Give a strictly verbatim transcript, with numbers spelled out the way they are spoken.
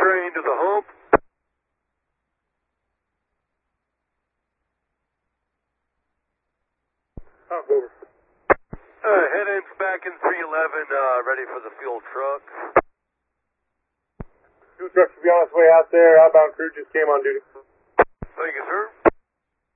train to the hump. Oh, over. Uh, head ends back in three eleven, uh, ready for the fuel truck. Fuel truck should be on its way out there. Outbound crew just came on duty. Thank you, sir.